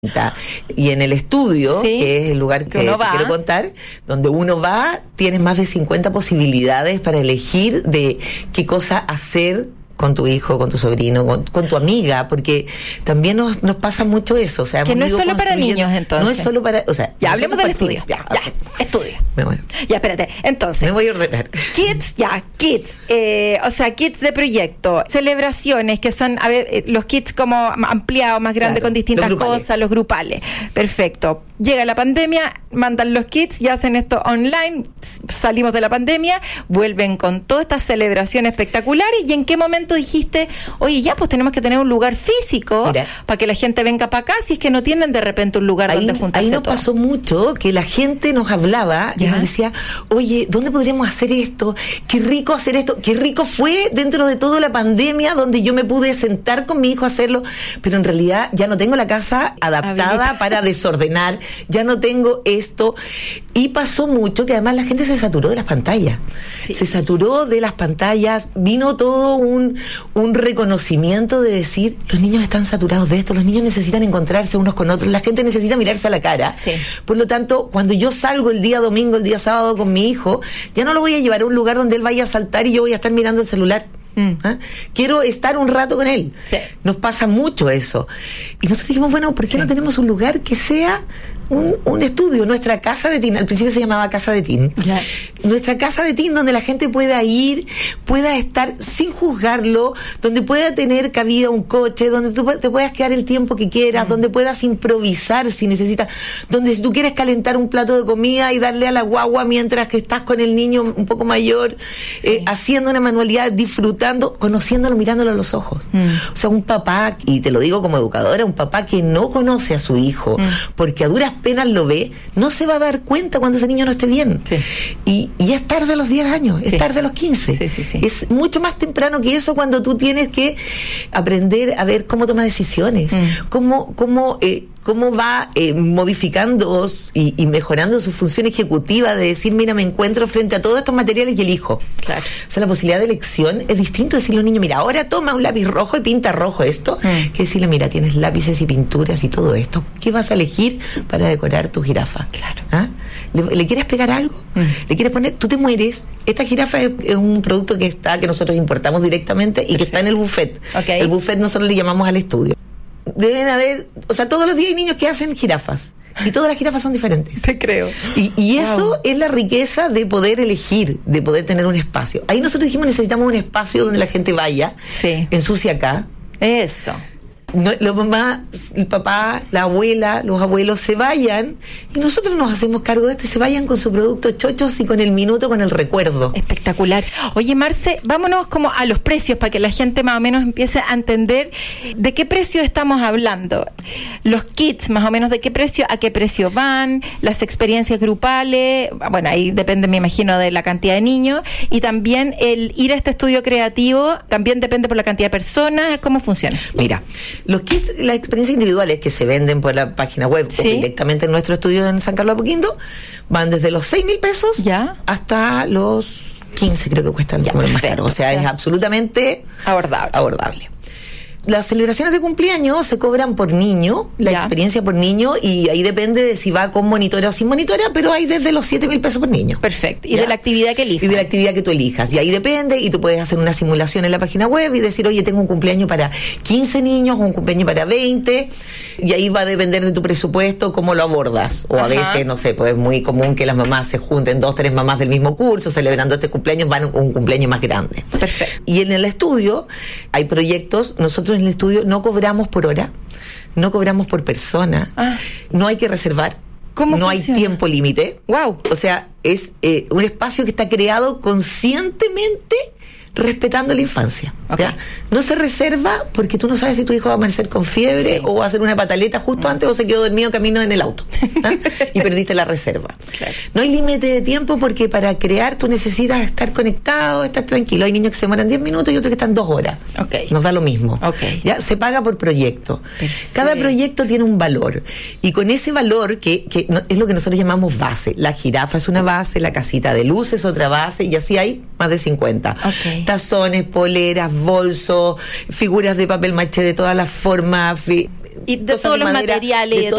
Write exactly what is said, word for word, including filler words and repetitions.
Y en el estudio, sí, que es el lugar que, que te quiero contar, donde uno va, tienes más de cincuenta posibilidades para elegir de qué cosa hacer con tu hijo, con tu sobrino, con, con tu amiga, porque también nos, nos pasa mucho eso. O sea, que no es solo para niños, entonces. No es solo para... O sea, ya, hablemos del estudio. Ya, ya okay. Estudio. Me voy. Ya, espérate. Entonces... Me voy a ordenar. Kids, ya, kids. Eh, o sea, kids de proyecto. Celebraciones que son, a ver, los kids como ampliados, más grandes, claro, con distintas los cosas, los grupales. Perfecto. Llega la pandemia, mandan los kids y hacen esto online, salimos de la pandemia, vuelven con todas estas celebraciones espectaculares. ¿Y en qué momento dijiste, oye, ya, pues tenemos que tener un lugar físico Mira, para que la gente venga para acá, si es que no tienen de repente un lugar ahí, donde juntarse ahí nos todo? Pasó mucho que la gente nos hablaba ¿Ya? Y nos decía, oye, ¿dónde podríamos hacer esto? Qué rico hacer esto, qué rico fue dentro de toda la pandemia donde yo me pude sentar con mi hijo a hacerlo, pero en realidad ya no tengo la casa adaptada Habilita. para desordenar, ya no tengo esto. Y pasó mucho que además la gente se saturó de las pantallas, sí. se saturó de las pantallas, vino todo un, un reconocimiento de decir, los niños están saturados de esto, los niños necesitan encontrarse unos con otros, la gente necesita mirarse a la cara, sí. por lo tanto, cuando yo salgo el día domingo, el día sábado con mi hijo, ya no lo voy a llevar a un lugar donde él vaya a saltar y yo voy a estar mirando el celular. Mm. ¿Ah? Quiero estar un rato con él. Sí. Nos pasa mucho eso. Y nosotros dijimos, bueno, ¿por qué sí. no tenemos un lugar que sea un, un estudio? Nuestra casa de teen, al principio se llamaba casa de teen. Yeah. Nuestra casa de teen donde la gente pueda ir, pueda estar sin juzgarlo, donde pueda tener cabida un coche, donde tú te puedas quedar el tiempo que quieras, mm. donde puedas improvisar si necesitas, donde si tú quieres calentar un plato de comida y darle a la guagua mientras que estás con el niño un poco mayor, sí. eh, haciendo una manualidad, disfrutando, conociéndolo, mirándolo a los ojos. Mm. O sea, un papá, y te lo digo como educadora, un papá que no conoce a su hijo, mm. porque a duras penas lo ve, no se va a dar cuenta cuando ese niño no esté bien. Sí. Y, y es tarde a los diez años, es sí. tarde a los quince. Sí, sí, sí. Es mucho más temprano que eso cuando tú tienes que aprender a ver cómo toma decisiones, mm. cómo, cómo eh, cómo va eh, modificando y, y mejorando su función ejecutiva de decir, mira, me encuentro frente a todos estos materiales y elijo. Claro. O sea, la posibilidad de elección es distinto decirle a un niño, mira, ahora toma un lápiz rojo y pinta rojo esto, mm. que decirle, mira, tienes lápices y pinturas y todo esto, ¿qué vas a elegir para decorar tu jirafa? Claro. ¿Ah? ¿Le, ¿Le quieres pegar algo? Mm. ¿Le quieres poner? Tú te mueres. Esta jirafa es, es un producto que está, que nosotros importamos directamente y Perfecto. que está en el buffet. Okay. El buffet nosotros le llamamos al estudio. Deben haber, o sea, todos los días hay niños que hacen jirafas y todas las jirafas son diferentes. Te creo. Y, y wow. eso es la riqueza de poder elegir, de poder tener un espacio. Ahí nosotros dijimos, necesitamos un espacio donde la gente vaya, sí. ensucia acá. Eso. No, los mamás, el papá, la abuela, los abuelos se vayan y nosotros nos hacemos cargo de esto y se vayan con su producto chochos y con el minuto, con el recuerdo. Espectacular. Oye, Marce, vámonos como a los precios para que la gente más o menos empiece a entender de qué precio estamos hablando. Los kits, más o menos, de qué precio a qué precio van, las experiencias grupales, bueno, ahí depende, me imagino, de la cantidad de niños, y también el ir a este estudio creativo, también depende por la cantidad de personas, ¿cómo funciona? Mira, los kits, las experiencias individuales que se venden por la página web ¿Sí? o directamente en nuestro estudio en San Carlos de Apoquindo, van desde los seis mil pesos ¿Ya? hasta los quince, creo que cuestan ya, más caro. O sea, o sea, es absolutamente abordable. abordable. Las celebraciones de cumpleaños se cobran por niño, la ya. experiencia por niño, y ahí depende de si va con monitora o sin monitora, pero hay desde los siete mil pesos por niño. Perfecto. Y ¿Ya? de la actividad que elijas. Y de la actividad que tú elijas. Y ahí depende, y tú puedes hacer una simulación en la página web y decir, oye, tengo un cumpleaños para quince niños, o un cumpleaños para veinte, y ahí va a depender de tu presupuesto cómo lo abordas. O Ajá. a veces, no sé, pues es muy común que las mamás se junten, dos, tres mamás del mismo curso, celebrando este cumpleaños, van a un cumpleaños más grande. Perfecto. Y en el estudio hay proyectos, nosotros en el estudio no cobramos por hora, no cobramos por persona, ah. no hay que reservar, ¿Cómo no funciona? hay tiempo límite. Wow. O sea, es eh, un espacio que está creado conscientemente respetando la infancia. Okay. ¿Ya? No se reserva porque tú no sabes si tu hijo va a amanecer con fiebre sí. o va a hacer una pataleta justo mm. antes o se quedó dormido camino en el auto ¿ah? y perdiste la reserva. Claro. No hay límite de tiempo porque para crear tú necesitas estar conectado, estar tranquilo. Hay niños que se demoran diez minutos y otros que están dos horas. Okay. Nos da lo mismo. Okay. ¿Ya? Se paga por proyecto. Perfecto. Cada proyecto tiene un valor y con ese valor que, que no, es lo que nosotros llamamos base. La jirafa es una base, la casita de luz es otra base y así hay más de cincuenta. Okay. Tazones, poleras, bolsos, figuras de papel maché de todas las formas, fi- y de todos los madera, materiales de